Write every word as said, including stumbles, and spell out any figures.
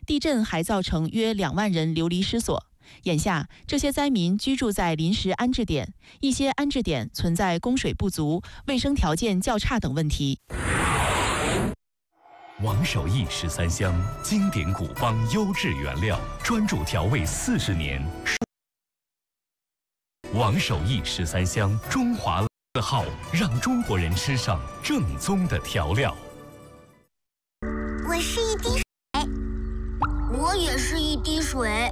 地震还造成约两万人流离失所。眼下，这些灾民居住在临时安置点，一些安置点存在供水不足、卫生条件较差等问题。 王守义十三香，经典古方优质原料，专注调味四十年。王守义十三香，中华字号，让中国人吃上正宗的调料。 我是一滴水，我也是一滴水。